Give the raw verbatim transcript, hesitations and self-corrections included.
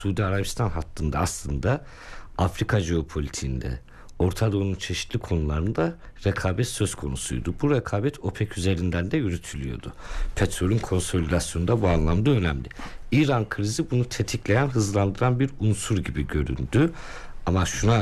Suudi Arabistan hattında aslında Afrika jeopolitiğinde, Orta Doğu'nun çeşitli konularında rekabet söz konusuydu. Bu rekabet OPEC üzerinden de yürütülüyordu. Petrolün konsolidasyonu da bu anlamda önemli. İran krizi bunu tetikleyen, hızlandıran bir unsur gibi göründü. Ama şuna